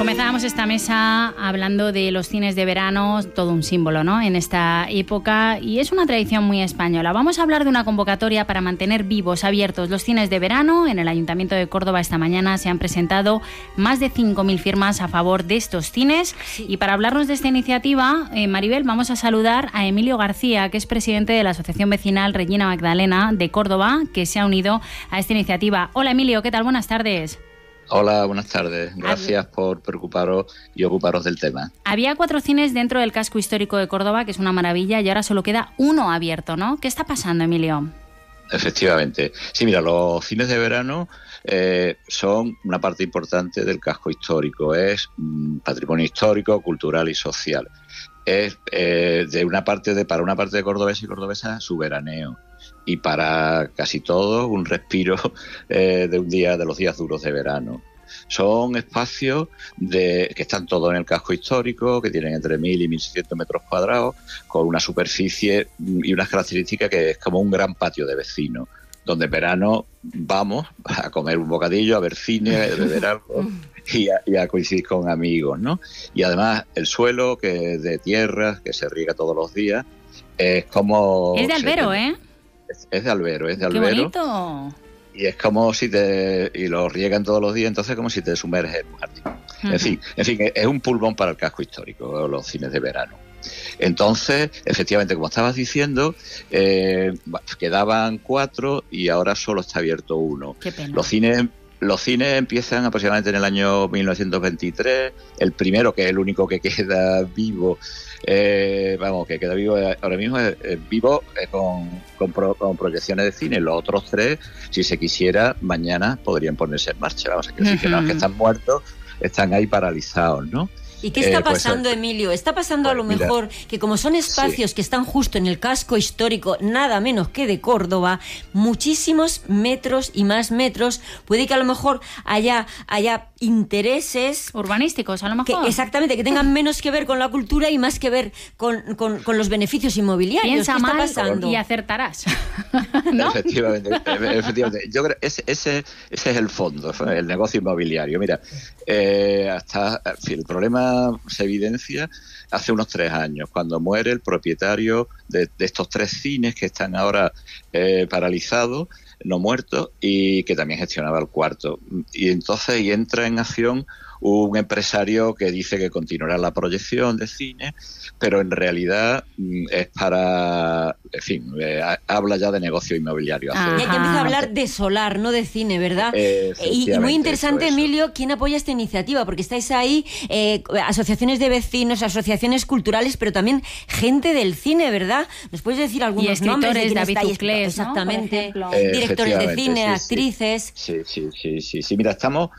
Comenzábamos esta mesa hablando de los cines de verano, todo un símbolo, ¿no?, en esta época, y es una tradición muy española. Vamos a hablar de una convocatoria para mantener vivos, abiertos los cines de verano. En el Ayuntamiento de Córdoba esta mañana se han presentado más de 5.000 firmas a favor de estos cines. Sí. Y para hablarnos de esta iniciativa, Maribel, vamos a saludar a Emilio García, que es presidente de la Asociación Vecinal Regina Magdalena de Córdoba, que se ha unido a esta iniciativa. Hola Emilio, ¿qué tal? Buenas tardes. Hola, buenas tardes. Gracias por preocuparos y ocuparos del tema. Había 4 cines dentro del casco histórico de Córdoba, que es una maravilla, y ahora solo queda uno abierto, ¿no? ¿Qué está pasando, Emilio? Efectivamente. Sí, mira, los cines de verano son una parte importante del casco histórico. Es patrimonio histórico, cultural y social. Es para una parte de cordobeses y cordobesas su veraneo. Y para casi todos un respiro de los días duros de verano. Son espacios que están todos en el casco histórico, que tienen entre 1.000 y 1.600 metros cuadrados, con una superficie y unas características que es como un gran patio de vecinos, donde en verano vamos a comer un bocadillo, a ver cine, a beber algo y a coincidir con amigos, ¿no? Y además el suelo, que es de tierra, que se riega todos los días, es como... Es de albero, ¿eh? Es de albero, es de albero. ¡Qué bonito! Y es como si y lo riegan todos los días, entonces como si te sumerges en un jardín. Uh-huh. En fin, es un pulmón para el casco histórico, los cines de verano. Entonces, efectivamente, como estabas diciendo, quedaban 4 y ahora solo está abierto uno. Qué pena. Los cines empiezan aproximadamente en el año 1923. El primero, que es el único que queda vivo, que queda vivo ahora mismo, vivo con proyecciones de cine. Los otros 3, si se quisiera, mañana podrían ponerse en marcha. Vamos a decir que no, que están muertos, están ahí paralizados, ¿no? ¿Y qué está pasando, Emilio? Está pasando a lo mejor que como son espacios que están justo en el casco histórico, nada menos que de Córdoba, muchísimos metros y más metros, puede que a lo mejor haya intereses urbanísticos, a lo mejor. Exactamente, que tengan menos que ver con la cultura y más que ver con los beneficios inmobiliarios. Piensa ¿Qué está mal pasando? Y acertarás. ¿No? Efectivamente. Yo creo que ese es el fondo, el negocio inmobiliario. Mira, el problema se evidencia hace unos 3 años, cuando muere el propietario de estos 3 cines que están ahora paralizados, no muertos, y que también gestionaba el cuarto. Y entonces entra en acción un empresario que dice que continuará la proyección de cine, pero en realidad es para... En fin, habla ya de negocio inmobiliario. Ya empieza a hablar de solar, no de cine, ¿verdad? Y muy interesante, Emilio, ¿quién apoya esta iniciativa? Porque estáis ahí, asociaciones de vecinos, asociaciones culturales, pero también gente del cine, ¿verdad? ¿Nos puedes decir algunos nombres de quién David estáis? Uclés, exactamente, ¿no? Directores de cine, actrices... Sí. Mira, estamos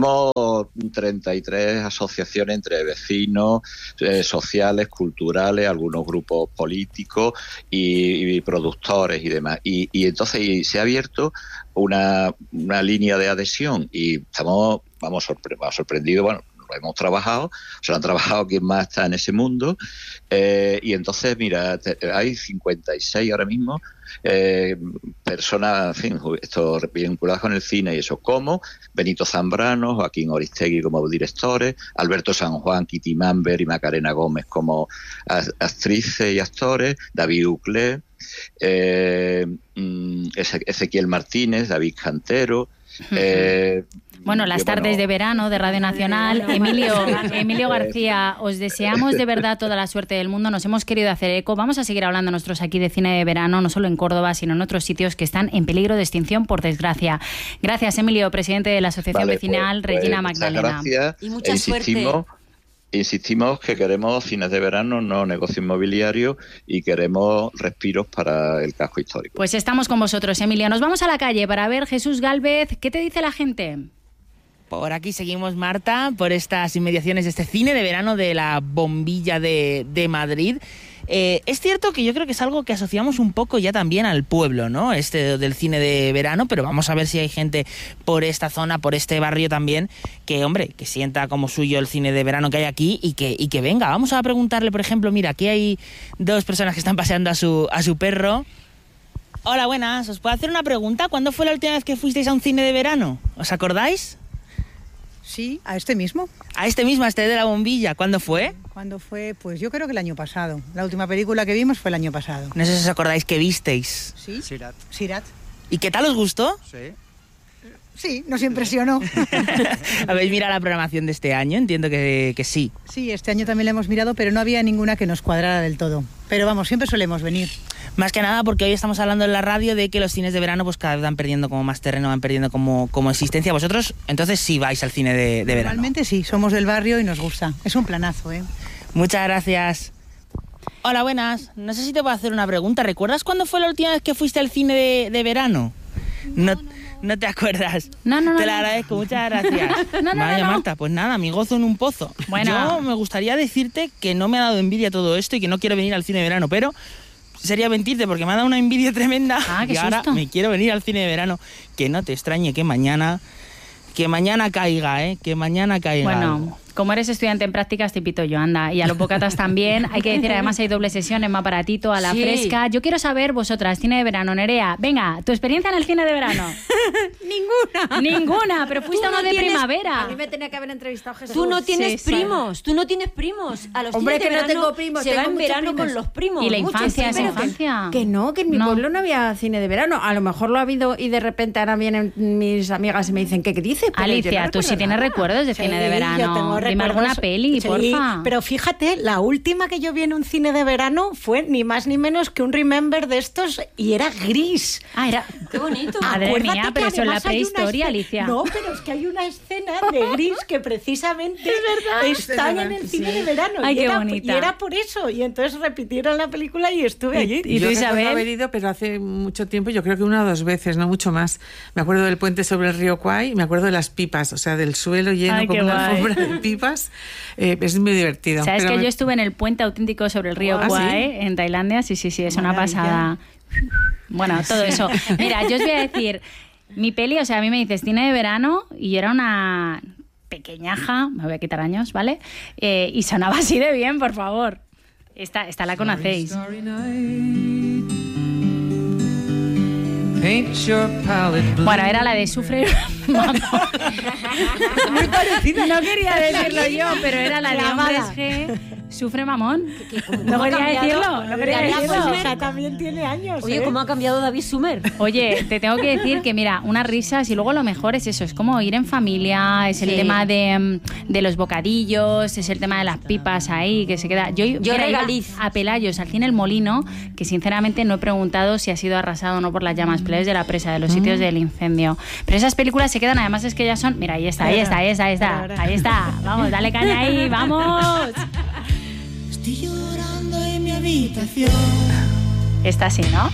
33 asociaciones entre vecinos, sociales, culturales, algunos grupos políticos y productores y demás. Y entonces se ha abierto una línea de adhesión y estamos sorprendidos, bueno, lo hemos trabajado, se lo han trabajado quien más está en ese mundo, y entonces, mira, hay 56 ahora mismo personas, en fin, esto vinculadas con el cine y eso, como Benito Zambrano, Joaquín Oristegui como directores, Alberto San Juan, Kitty Mamber y Macarena Gómez como actrices y actores, David Uclés, Ezequiel Martínez, David Cantero, bueno, las tardes de verano de Radio Nacional. Emilio García, os deseamos de verdad toda la suerte del mundo. Nos hemos querido hacer eco. Vamos a seguir hablando nosotros aquí de cine de verano, no solo en Córdoba, sino en otros sitios que están en peligro de extinción, por desgracia. Gracias, Emilio, presidente de la Asociación Vecinal Regina Magdalena. Gracias. Y mucha suerte. Insistimos que queremos cines de verano, no negocio inmobiliario, y queremos respiros para el casco histórico. Pues estamos con vosotros, Emilio. Nos vamos a la calle para ver, Jesús Gálvez, ¿qué te dice la gente? Por aquí seguimos, Marta, por estas inmediaciones de este cine de verano de la Bombilla de Madrid. Es cierto que yo creo que es algo que asociamos un poco ya también al pueblo, ¿no? Del cine de verano, pero vamos a ver si hay gente por esta zona, por este barrio también, que, hombre, que sienta como suyo el cine de verano que hay aquí y que venga. Vamos a preguntarle, por ejemplo, mira, aquí hay 2 personas que están paseando a su perro. Hola, buenas, ¿os puedo hacer una pregunta? ¿Cuándo fue la última vez que fuisteis a un cine de verano? ¿Os acordáis? Sí, a este mismo. A este de la bombilla. ¿Cuándo fue? ¿Cuándo fue? Pues yo creo que el año pasado. La última película que vimos fue el año pasado. No sé si os acordáis que visteis. Sí. Sirat. ¿Y qué tal os gustó? Sí, nos impresionó. ¿Habéis mirado la programación de este año? Entiendo que sí. Sí, este año también la hemos mirado, pero no había ninguna que nos cuadrara del todo. Pero vamos, siempre solemos venir. Más que nada porque hoy estamos hablando en la radio de que los cines de verano pues cada vez van perdiendo como más terreno, van perdiendo como existencia. Vosotros, entonces, sí vais al cine de verano. Normalmente sí, somos del barrio y nos gusta. Es un planazo, ¿eh? Muchas gracias. Hola, buenas. No sé si te puedo hacer una pregunta. ¿Recuerdas cuándo fue la última vez que fuiste al cine de verano? No te acuerdas. No. Te lo agradezco, muchas gracias. Vaya, Marta, pues nada, mi gozo en un pozo. Bueno. Yo me gustaría decirte que no me ha dado envidia todo esto y que no quiero venir al cine de verano, pero sería mentirte porque me ha dado una envidia tremenda y ahora me quiero venir al cine de verano. Que no te extrañe que mañana caiga, que mañana caiga. Bueno, algo. Como eres estudiante en prácticas, te pito yo, anda. Y a los bocatas también. Hay que decir, además hay doble sesión, es más baratito, a la fresca. Yo quiero saber, vosotras, cine de verano, Nerea. Venga, tu experiencia en el cine de verano. Ninguna, pero fuiste a uno de primavera. A mí me tenía que haber entrevistado Jesús. Tú no tienes primos. A los Hombre, cines de que no verano tengo primos. se va en verano primos. con los primos. Y la infancia, Muchos, esa pero infancia. Que en mi pueblo no había cine de verano. A lo mejor lo ha habido y de repente ahora vienen mis amigas y me dicen, ¿qué dices? Pero Alicia, tú sí tienes recuerdos de cine de verano. Yo tengo Dime alguna peli, porfa. Pero fíjate, la última que yo vi en un cine de verano fue ni más ni menos que un Remember de estos y era Gris. Era... Qué bonito. Madre Acuérdate mía, pero que eso es la además hay una prehistoria, escena- Alicia. No, pero es que hay una escena de Gris que precisamente están en el cine de verano. Ay, y qué era, bonita. y era por eso. Y entonces repitieron la película y estuve allí. ¿Y tú, Yo recuerdo Isabel? haber ido, pero hace mucho tiempo, yo creo que 1 o 2 veces, no mucho más. Me acuerdo del puente sobre el río Kwai y me acuerdo de las pipas, o sea, del suelo lleno Ay, como qué una guay. alfombra de pipas. Es muy divertido. ¿Sabes Pero que yo estuve en el puente auténtico sobre el río ¿Ah, Kwai, en Tailandia? Sí, es una Maravilla. pasada. Bueno, todo eso. Mira, yo os voy a decir, mi peli, o sea, a mí me dices cine de verano y yo era una pequeñaja, me voy a quitar años, ¿vale? Y sonaba así de bien, por favor. Esta la conocéis. Bueno, era la de Sufre Mamón. Muy parecida. No quería decirlo yo, pero era la de Hombres G. Sufre Mamón. No quería decirlo. No quería decirlo. O sea, también tiene años. Oye, ¿cómo ha cambiado David Sumer? Oye, te tengo que decir que, mira, unas risas y luego lo mejor es eso, es como ir en familia, es el Sí. tema de los bocadillos, es el tema de las pipas ahí, que se queda... Yo mira, iba regaliz. a Pelayos, al cine El Molino, que sinceramente no he preguntado si ha sido arrasado o no por las llamas, Pelayos de la Presa, de los sitios del incendio. Pero esas películas se quedan, además es que ya son... Mira, ahí está. Vamos, dale caña ahí, vamos. Estoy llorando en mi habitación. Esta sí, ¿no?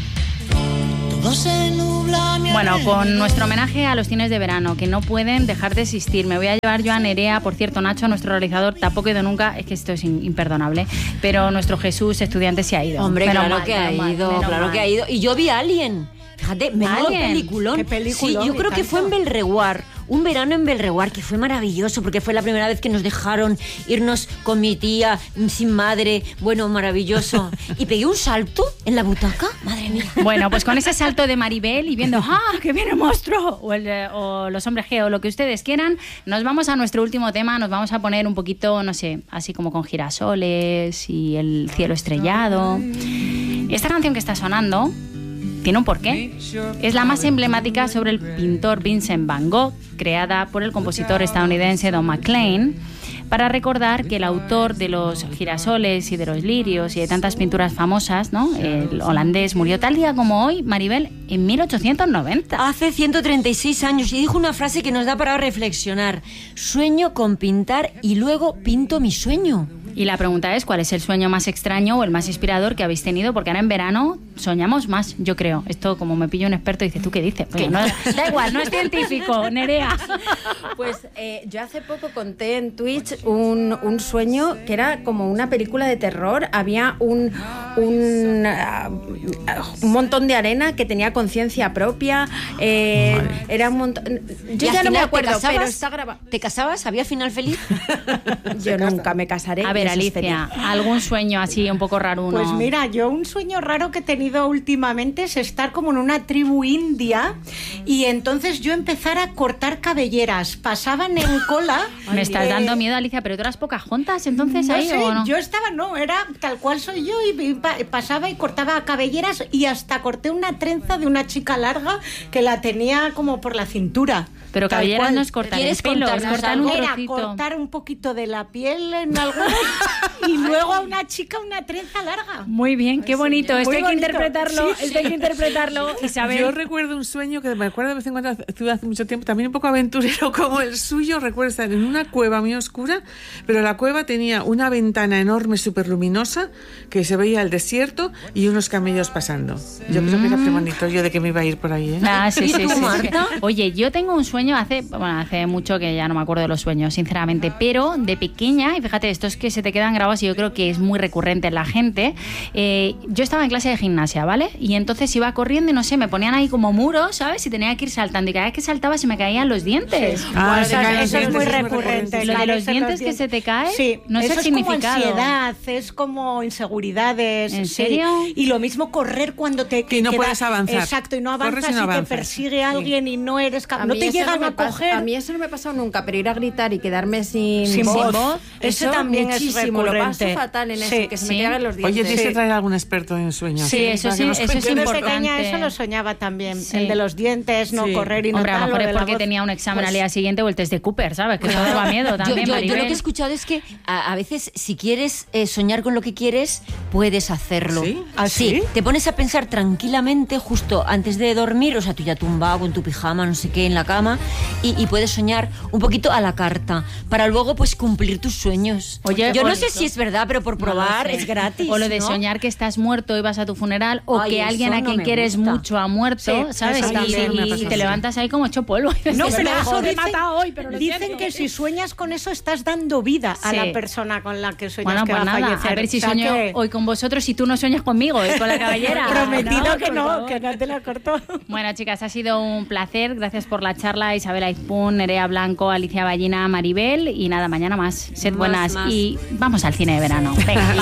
Todo se nubla a mi Bueno, con alrededor. nuestro homenaje a los cines de verano, que no pueden dejar de existir. Me voy a llevar yo a Nerea, por cierto, Nacho, nuestro realizador, tampoco ha ido nunca, es que esto es imperdonable, pero nuestro Jesús, estudiante, se ha ido. Hombre, Menos claro mal, que ha menos mal, ido, menos claro mal. que ha ido. Y yo vi Alien. Fíjate, menudo Alien. peliculón. Qué peliculón, Sí, yo y creo que fue en tanto. Belreguard. Un verano en Belreguard, que fue maravilloso, porque fue la primera vez que nos dejaron irnos con mi tía, sin madre. Bueno, maravilloso. Y pegué un salto en la butaca. Madre mía. Bueno, pues con ese salto de Maribel y viendo ¡ah, que viene el monstruo! O los hombres G o lo que ustedes quieran, nos vamos a nuestro último tema, nos vamos a poner un poquito, no sé, así como con girasoles y el cielo estrellado. Esta canción que está sonando tiene un porqué. Es la más emblemática sobre el pintor Vincent Van Gogh, creada por el compositor estadounidense Don McLean, para recordar que el autor de los girasoles y de los lirios y de tantas pinturas famosas, ¿no?, el holandés, murió tal día como hoy, Maribel, en 1890. Hace 136 años y dijo una frase que nos da para reflexionar. Sueño con pintar y luego pinto mi sueño. Y la pregunta es, ¿cuál es el sueño más extraño o el más inspirador que habéis tenido? Porque ahora en verano soñamos más, yo creo. Esto, como me pillo un experto, dice, ¿tú qué dices? Pues no, da igual, no es científico, Nerea. Pues yo hace poco conté en Twitch un sueño que era como una película de terror. Había un montón de arena que tenía conciencia propia. Era un montón... Y Yo al ya no me final, acuerdo, ¿te casabas? pero está grabado. ¿Te casabas? ¿Había final feliz? Yo nunca me casaré. A ver, ver, les Alicia, algún sueño así un poco raro. Pues mira, yo un sueño raro que he tenido últimamente es estar como en una tribu india y entonces yo empezar a cortar cabelleras. Pasaban en cola. Me estás dando miedo, Alicia, pero tú eras Pocahontas entonces No ahí, sé, ¿o no? yo estaba, no, era tal cual soy yo y pasaba y cortaba cabelleras y hasta corté una trenza de una chica larga que la tenía como por la cintura. Pero Tal cabelleras cual. no es cortar el pelo, es cortar un Era trocito. cortar un poquito de la piel en algunos y luego a una chica una trenza larga. Muy bien, qué bonito. Esto Muy hay que bonito. interpretarlo, Sí, esto hay que interpretarlo, Isabel. Yo recuerdo un sueño que me acuerdo de vez en cuando, tuve hace mucho tiempo, también un poco aventurero como el suyo. Recuerdo estar en una cueva muy oscura, pero la cueva tenía una ventana enorme, súper luminosa, que se veía el desierto y unos camellos pasando. Yo creo que era premonitorio de que me iba a ir por ahí, ¿eh? Ah, sí, ¿Y sí, tú, sí. Marta? Oye, yo tengo un sueño hace mucho que ya no me acuerdo de los sueños, sinceramente, pero de pequeña, y fíjate, estos que se te quedan grabados y yo creo que es muy recurrente en la gente, yo estaba en clase de gimnasia, ¿vale? Y entonces iba corriendo y no sé, me ponían ahí como muros, ¿sabes? Y tenía que ir saltando y cada vez que saltaba se me caían los dientes. Ah, Eso es muy recurrente. Lo de los caerse dientes que se te cae, sí, no sé eso el es significado. como ansiedad, es como inseguridades. ¿En sí. serio? Y lo mismo correr cuando te Que no puedes avanzar. Exacto, y no Corres avanzas y no y avanzas. te persigue alguien y no eres capaz. No mí te eso llegan me a pasa- coger. A mí eso no me ha pasado nunca, pero ir a gritar y quedarme sin voz. Eso Eso también es muchísimo, lo paso recurrente. fatal en Sí, eso, que se me sí. quedan los dientes. Oye, tienes que traer a algún experto en sueños. Sí, eso Para que sí, nos eso es cuente. Yo de importante. pequeña eso lo soñaba también. Sí. El de los dientes, no Sí. correr y no Hombre, a lo tal, mejor lo es de la porque voz. tenía un examen al Pues, día siguiente o el test de Cooper, ¿sabes? Que eso daba miedo también, yo lo Maribel. que he escuchado es que a veces si quieres soñar con lo que quieres, puedes hacerlo. ¿Sí? ¿Ah, sí? Te pones a pensar tranquilamente justo antes de dormir, o sea, tú ya tumbado con tu pijama, no sé qué, en la cama, y puedes soñar un poquito a la carta, para luego pues cumplir tus sueños. Oye, yo no o- sé si es verdad, pero por probar No lo sé. es gratis. O lo de ¿no? soñar que estás muerto y vas a tu funeral, o Ay, que alguien eso a no quien me quieres gusta. mucho ha muerto, Sí, ¿sabes? eso también me ha Y pasado. te levantas ahí como hecho polvo. Y dices, No, "Qué pero mejor, eso me he dicen, matado hoy, pero lo dicen siento". que si sueñas con eso estás dando vida a Sí. la persona con la que sueñas Bueno, que pues va a nada, fallecer. a ver si O sea sueño que- hoy con vosotros y tú no sueñas conmigo y con la cabellera. Prometido que por no, favor. que no te la cortó. Bueno, chicas, ha sido un placer. Gracias por la charla, Isabel Aizpún, Nerea Blanco, Alicia Ballina, Maribel. Y nada, mañana más. Sed Más, buenas. más. Y vamos al cine de verano. Venga.